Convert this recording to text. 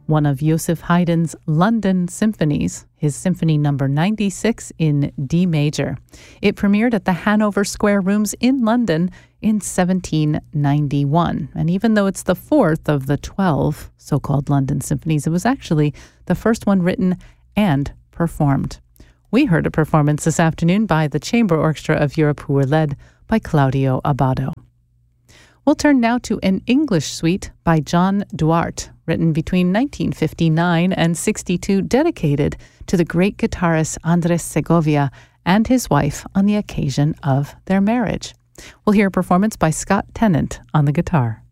one of Joseph Haydn's London symphonies, his Symphony Number 96 in D major. It premiered at the Hanover Square Rooms in London in 1791. And even though it's the fourth of the 12 so-called London symphonies, it was actually the first one written and performed. We heard a performance this afternoon by the Chamber Orchestra of Europe, who were led by Claudio Abbado. We'll turn now to an English suite by John Duarte, written between 1959 and 62, dedicated to the great guitarist Andres Segovia and his wife on the occasion of their marriage. We'll hear a performance by Scott Tennant on the guitar.